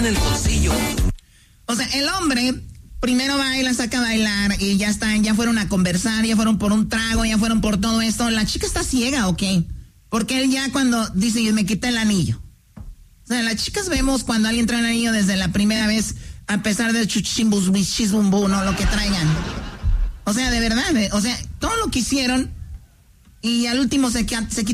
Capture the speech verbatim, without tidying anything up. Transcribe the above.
en el bolsillo. O sea, el hombre primero va y la saca a bailar y ya están, ya fueron a conversar, ya fueron por un trago, ya fueron por todo esto. ¿La chica está ciega o qué? Porque él ya cuando dice, yo me quité el anillo. O sea, las chicas vemos cuando alguien trae el anillo desde la primera vez, a pesar del chuchimbus, wichizbumbu, no lo que traigan. O sea, de verdad, o sea, todo lo que hicieron y al último se, se